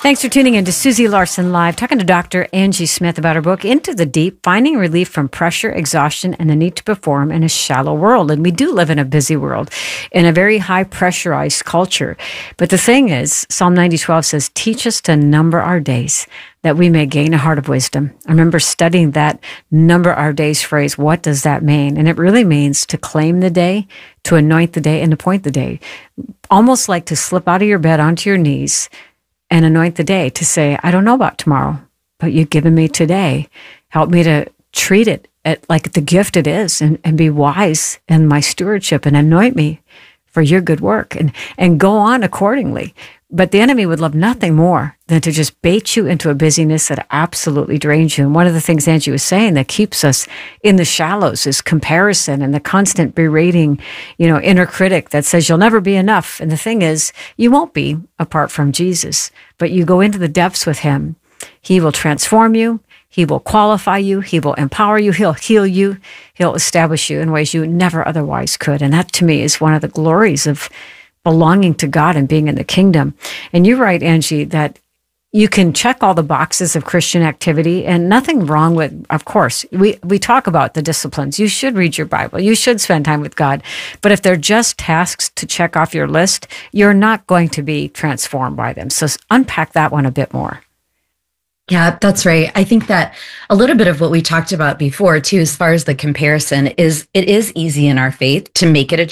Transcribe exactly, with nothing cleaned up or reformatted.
Thanks for tuning in to Susie Larson Live, talking to Doctor Angie Smith about her book, Into the Deep, Finding Relief from Pressure, Exhaustion, and the Need to Perform in a Shallow World. And we do live in a busy world, in a very high pressurized culture. But the thing is, Psalm ninety twelve says, teach us to number our days, that we may gain a heart of wisdom. I remember studying that number our days phrase. What does that mean? And it really means to claim the day, to anoint the day, and appoint the day. Almost like to slip out of your bed onto your knees and anoint the day, to say, I don't know about tomorrow, but you've given me today. Help me to treat it at, like the gift it is, and, and be wise in my stewardship, and anoint me for your good work, and, and go on accordingly. But the enemy would love nothing more than to just bait you into a busyness that absolutely drains you. And one of the things Angie was saying that keeps us in the shallows is comparison and the constant berating, you know, inner critic that says you'll never be enough. And the thing is, you won't be apart from Jesus, but you go into the depths with him. He will transform you. He will qualify you. He will empower you. He'll heal you. He'll establish you in ways you never otherwise could. And that, to me, is one of the glories of belonging to God and being in the kingdom. And you're right, Angie, that you can check all the boxes of Christian activity, and nothing wrong with, of course, we, we talk about the disciplines. You should read your Bible. You should spend time with God. But if they're just tasks to check off your list, you're not going to be transformed by them. So unpack that one a bit more. Yeah, that's right. I think that a little bit of what we talked about before, too, as far as the comparison, is it is easy in our faith to make it a